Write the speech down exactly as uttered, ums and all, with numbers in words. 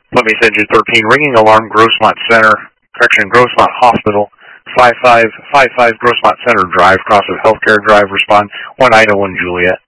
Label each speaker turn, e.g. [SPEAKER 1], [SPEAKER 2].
[SPEAKER 1] Let me send you thirteen. Ringing alarm, Grossmont Center. Correction, Grossmont Hospital. five five five five Grossmont Center Drive, cross of Healthcare Drive. Respond one Ida, one Juliet.